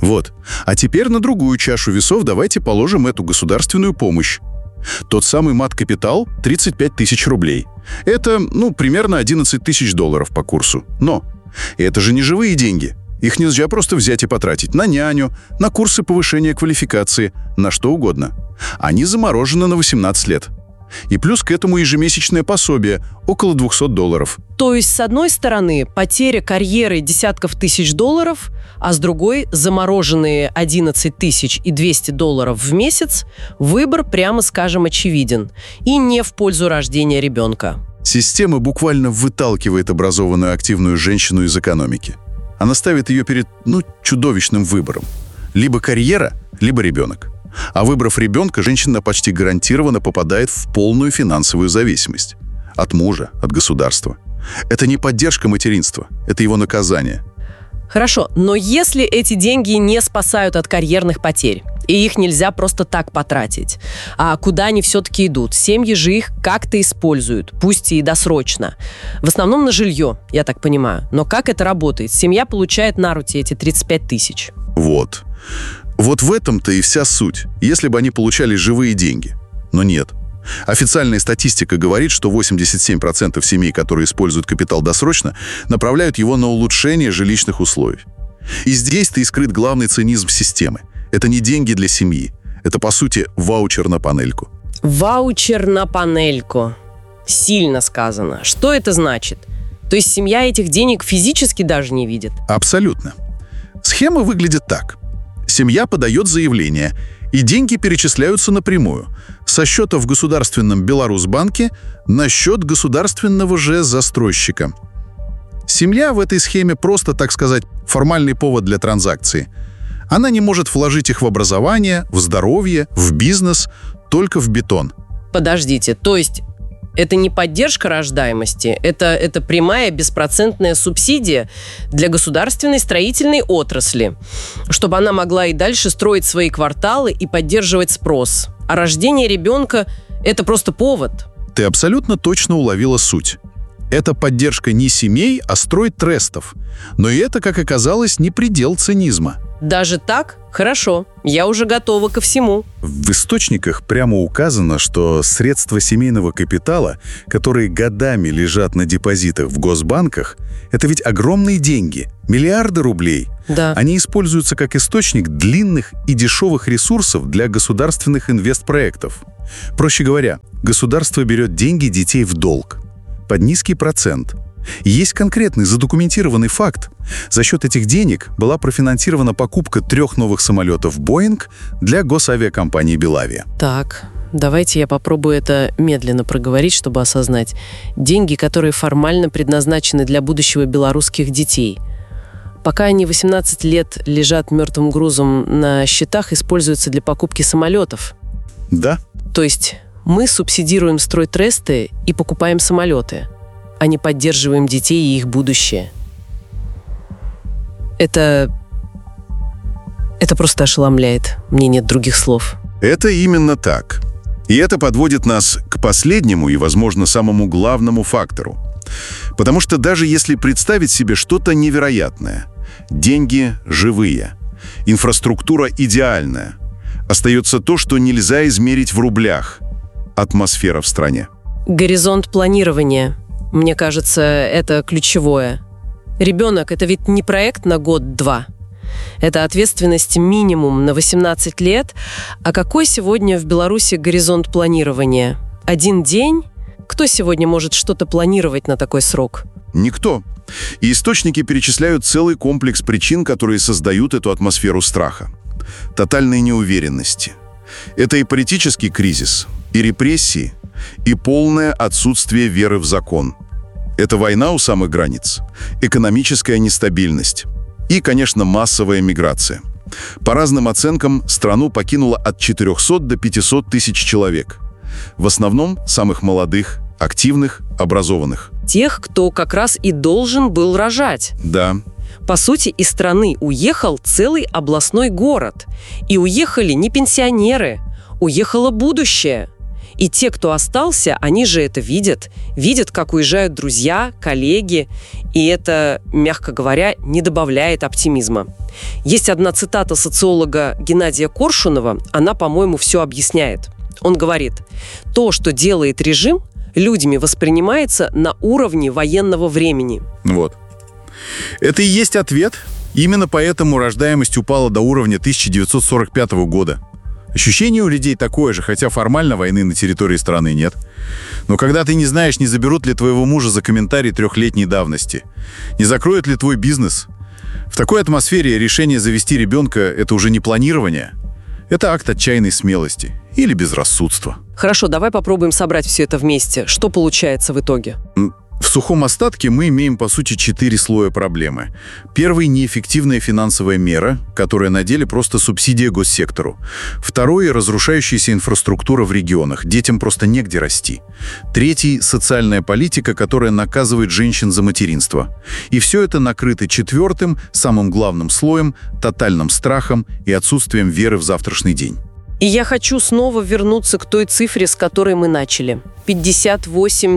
А теперь на другую чашу весов давайте положим эту государственную помощь. Тот самый мат-капитал – 35 тысяч рублей. Это, примерно 11 тысяч долларов по курсу. Но это же не живые деньги. Их нельзя просто взять и потратить на няню, на курсы повышения квалификации, на что угодно. Они заморожены на 18 лет. И плюс к этому ежемесячное пособие – около 200 долларов. То есть, с одной стороны, потеря карьеры десятков тысяч долларов, а с другой – замороженные 11 тысяч и 200 долларов в месяц, выбор, прямо скажем, очевиден. И не в пользу рождения ребенка. Система буквально выталкивает образованную активную женщину из экономики. Она ставит ее перед, чудовищным выбором. Либо карьера, либо ребенок. А выбрав ребенка, женщина почти гарантированно попадает в полную финансовую зависимость. От мужа, от государства. Это не поддержка материнства, это его наказание. Хорошо, но если эти деньги не спасают от карьерных потерь, и их нельзя просто так потратить, а куда они все-таки идут? Семьи же их как-то используют, пусть и досрочно. В основном на жилье, я так понимаю. Но как это работает? Семья получает на руки эти 35 тысяч. Вот в этом-то и вся суть, если бы они получали живые деньги. Но нет. Официальная статистика говорит, что 87% семей, которые используют капитал досрочно, направляют его на улучшение жилищных условий. И здесь-то и скрыт главный цинизм системы. Это не деньги для семьи. Это, по сути, ваучер на панельку. Ваучер на панельку. Сильно сказано. Что это значит? То есть семья этих денег физически даже не видит? Абсолютно. Схема выглядит так. Семья подает заявление, и деньги перечисляются напрямую со счета в государственном Беларусьбанке на счет государственного же застройщика. Семья в этой схеме просто, так сказать, формальный повод для транзакции. Она не может вложить их в образование, в здоровье, в бизнес, только в бетон. Подождите, то есть это не поддержка рождаемости, это прямая беспроцентная субсидия для государственной строительной отрасли, чтобы она могла и дальше строить свои кварталы и поддерживать спрос. А рождение ребенка – это просто повод. Ты абсолютно точно уловила суть. Это поддержка не семей, а стройтрестов. Но и это, как оказалось, не предел цинизма. Даже так? Хорошо. Я уже готова ко всему. В источниках прямо указано, что средства семейного капитала, которые годами лежат на депозитах в госбанках, это ведь огромные деньги, миллиарды рублей. Да. Они используются как источник длинных и дешевых ресурсов для государственных инвестпроектов. Проще говоря, государство берет деньги детей в долг под низкий процент. И есть конкретный задокументированный факт. За счет этих денег была профинансирована покупка 3 новых самолетов «Боинг» для госавиакомпании «Белавия». Так, давайте я попробую это медленно проговорить, чтобы осознать. Деньги, которые формально предназначены для будущего белорусских детей. Пока они 18 лет лежат мертвым грузом на счетах, используются для покупки самолетов. Да. То есть мы субсидируем стройтресты и покупаем самолеты, а не поддерживаем детей и их будущее. Это просто ошеломляет. Мне нет других слов. Это именно так. И это подводит нас к последнему и, возможно, самому главному фактору. Потому что даже если представить себе что-то невероятное, деньги живые, инфраструктура идеальная, остается то, что нельзя измерить в рублях – атмосфера в стране. Горизонт планирования. Мне кажется, это ключевое. Ребенок – это ведь не проект на год-два. Это ответственность минимум на 18 лет. А какой сегодня в Беларуси горизонт планирования? 1 день? Кто сегодня может что-то планировать на такой срок? Никто. И источники перечисляют целый комплекс причин, которые создают эту атмосферу страха. Тотальной неуверенности. Это и политический кризис, и репрессии, и полное отсутствие веры в закон. Это война у самых границ, экономическая нестабильность и, конечно, массовая миграция. По разным оценкам, страну покинуло от 400 до 500 тысяч человек. В основном самых молодых, активных, образованных. Тех, кто как раз и должен был рожать. Да. По сути, из страны уехал целый областной город. И уехали не пенсионеры, уехало будущее. И те, кто остался, они же это видят. Видят, как уезжают друзья, коллеги. И это, мягко говоря, не добавляет оптимизма. Есть одна цитата социолога Геннадия Коршунова. Она, по-моему, все объясняет. Он говорит: «То, что делает режим, людьми воспринимается на уровне военного времени». Вот. Это и есть ответ. Именно поэтому рождаемость упала до уровня 1945 года. Ощущение у людей такое же, хотя формально войны на территории страны нет. Но когда ты не знаешь, не заберут ли твоего мужа за комментарий 3-летней давности, не закроют ли твой бизнес, в такой атмосфере решение завести ребенка – это уже не планирование, это акт отчаянной смелости или безрассудства. Хорошо, давай попробуем собрать все это вместе. Что получается в итоге? В сухом остатке мы имеем, по сути, 4 слоя проблемы. Первый – неэффективная финансовая мера, которая на деле просто субсидия госсектору. Второй – разрушающаяся инфраструктура в регионах. Детям просто негде расти. Третий – социальная политика, которая наказывает женщин за материнство. И все это накрыто 4-м, самым главным слоем – тотальным страхом и отсутствием веры в завтрашний день. И я хочу снова вернуться к той цифре, с которой мы начали. 58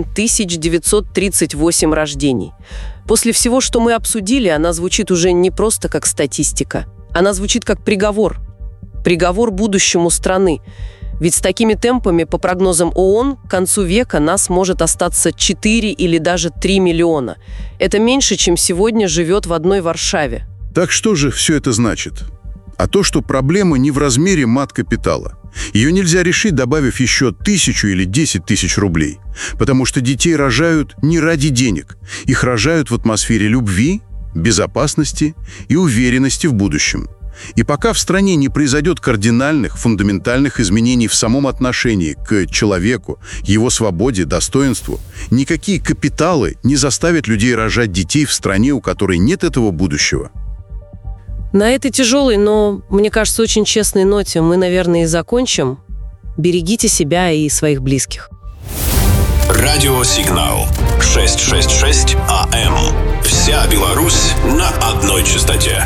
938 рождений. После всего, что мы обсудили, она звучит уже не просто как статистика. Она звучит как приговор. Приговор будущему страны. Ведь с такими темпами, по прогнозам ООН, к концу века нас может остаться 4 или даже 3 миллиона. Это меньше, чем сегодня живет в одной Варшаве. Так что же все это значит? А то, что проблема не в размере мат-капитала, Ее нельзя решить, добавив еще 1000 или 10 тысяч рублей. Потому что детей рожают не ради денег. Их рожают в атмосфере любви, безопасности и уверенности в будущем. И пока в стране не произойдет кардинальных, фундаментальных изменений в самом отношении к человеку, его свободе, достоинству, никакие капиталы не заставят людей рожать детей в стране, у которой нет этого будущего. На этой тяжелой, но, мне кажется, очень честной ноте мы, наверное, и закончим. Берегите себя и своих близких. Радиосигнал 666 АМ. Вся Беларусь на одной частоте.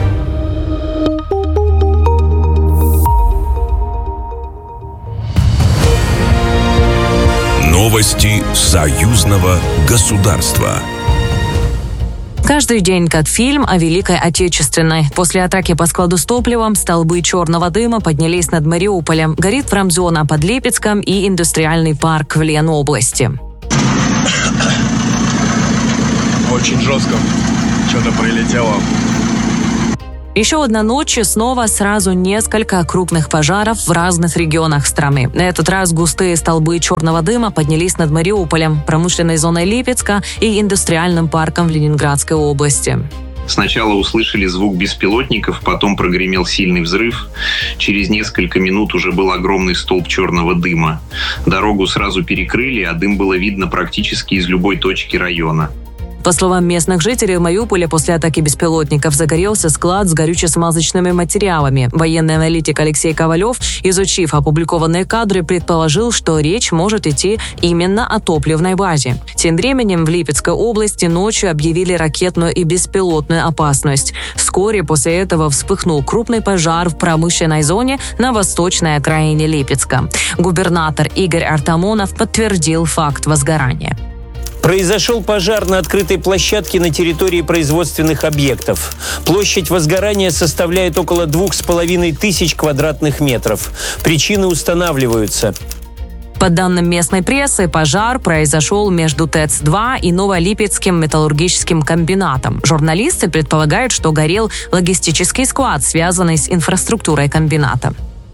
Новости союзного государства. Каждый день как фильм о Великой Отечественной. После атаки по складу с топливом столбы черного дыма поднялись над Мариуполем. Горит промзона под Липецком и индустриальный парк в Ленобласти. Очень жестко. Что-то прилетело. Еще одна ночь и снова сразу несколько крупных пожаров в разных регионах страны. На этот раз густые столбы черного дыма поднялись над Мариуполем, промышленной зоной Липецка и индустриальным парком в Ленинградской области. Сначала услышали звук беспилотников, потом прогремел сильный взрыв. Через несколько минут уже был огромный столб черного дыма. Дорогу сразу перекрыли, а дым было видно практически из любой точки района. По словам местных жителей Мариуполя, после атаки беспилотников загорелся склад с горюче-смазочными материалами. Военный аналитик Алексей Ковалев, изучив опубликованные кадры, предположил, что речь может идти именно о топливной базе. Тем временем в Липецкой области ночью объявили ракетную и беспилотную опасность. Вскоре после этого вспыхнул крупный пожар в промышленной зоне на восточной окраине Липецка. Губернатор Игорь Артамонов подтвердил факт возгорания. Произошел пожар на открытой площадке на территории производственных объектов. Площадь возгорания составляет около 2500 квадратных метров. Причины устанавливаются. По данным местной прессы, пожар произошел между ТЭЦ-2 и Новолипецким металлургическим комбинатом. Журналисты предполагают, что горел логистический склад, связанный с инфраструктурой комбината.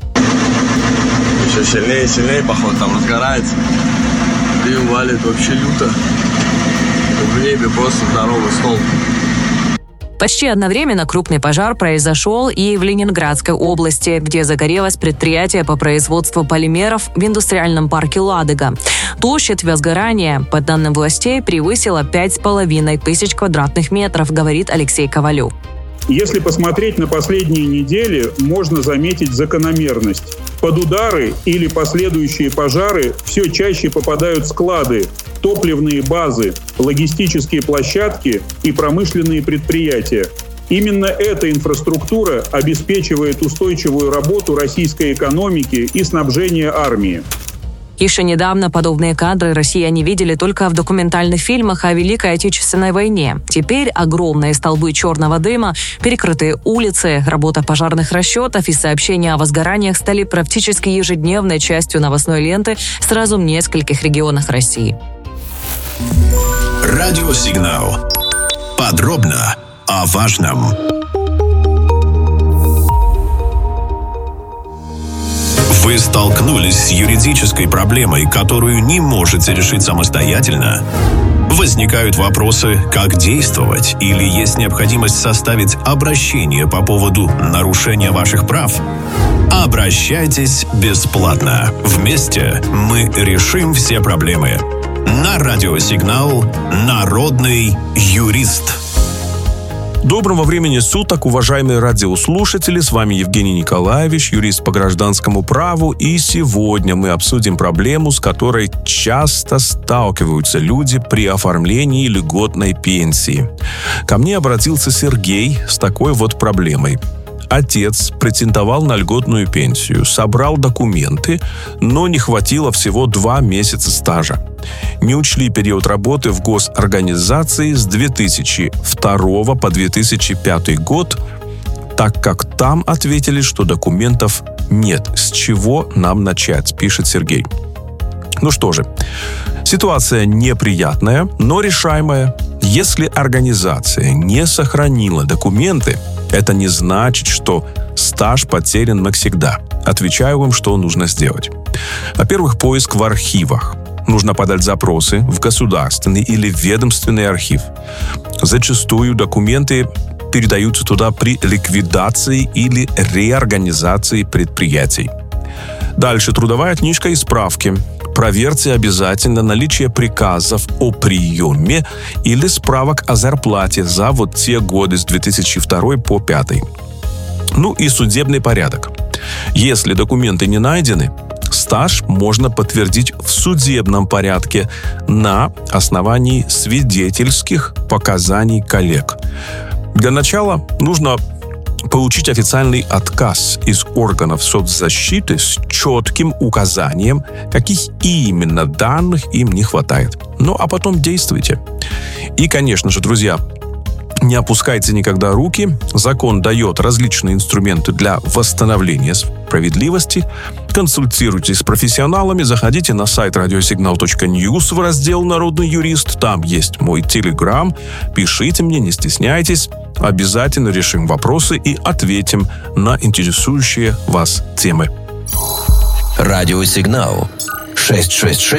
Все сильнее и сильнее, походу, там разгорается. Дым валит вообще люто. В небе просто здоровый столб. Почти одновременно крупный пожар произошел и в Ленинградской области, где загорелось предприятие по производству полимеров в индустриальном парке «Ладога». Площадь возгорания, по данным властей, превысила 5500 квадратных метров, говорит Алексей Ковалев. Если посмотреть на последние недели, можно заметить закономерность. Под удары или последующие пожары все чаще попадают склады, топливные базы, логистические площадки и промышленные предприятия. Именно эта инфраструктура обеспечивает устойчивую работу российской экономики и снабжение армии. Еще недавно подобные кадры россияне видели только в документальных фильмах о Великой Отечественной войне. Теперь огромные столбы черного дыма, перекрытые улицы, работа пожарных расчетов и сообщения о возгораниях стали практически ежедневной частью новостной ленты сразу в нескольких регионах России. Радиосигнал. Подробно о важном. Вы столкнулись с юридической проблемой, которую не можете решить самостоятельно? Возникают вопросы, как действовать, или есть необходимость составить обращение по поводу нарушения ваших прав? Обращайтесь бесплатно. Вместе мы решим все проблемы. На радиосигнал «Народный юрист». Доброго времени суток, уважаемые радиослушатели. С вами Евгений Николаевич, юрист по гражданскому праву. И сегодня мы обсудим проблему, с которой часто сталкиваются люди при оформлении льготной пенсии. Ко мне обратился Сергей с такой вот проблемой. Отец претендовал на льготную пенсию, собрал документы, но не хватило всего 2 месяца стажа. Не учли период работы в госорганизации с 2002 по 2005 год, так как там ответили, что документов нет. С чего нам начать, пишет Сергей. Ну что же, ситуация неприятная, но решаемая. Если организация не сохранила документы, это не значит, что стаж потерян навсегда. Отвечаю вам, что нужно сделать. Во-первых, поиск в архивах. Нужно подать запросы в государственный или ведомственный архив. Зачастую документы передаются туда при ликвидации или реорганизации предприятий. Дальше трудовая книжка и справки. Проверьте обязательно наличие приказов о приеме или справок о зарплате за вот те годы с 2002 по 2005. Ну и судебный порядок. Если документы не найдены, стаж можно подтвердить в судебном порядке на основании свидетельских показаний коллег. Для начала нужно получить официальный отказ из органов соцзащиты с четким указанием, каких именно данных им не хватает. Ну, а потом действуйте. И, конечно же, друзья, не опускайте никогда руки. Закон дает различные инструменты для восстановления справедливости. Консультируйтесь с профессионалами, заходите на сайт radiosignal.news в раздел «Народный юрист». Там есть мой телеграм. Пишите мне, не стесняйтесь. Обязательно решим вопросы и ответим на интересующие вас темы. Радиосигнал 666